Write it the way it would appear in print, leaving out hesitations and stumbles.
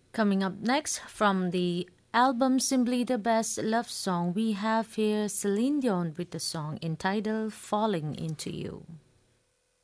Coming up next from the album Simply the Best Love Song, we have here Celine Dion with the song entitled Falling Into You.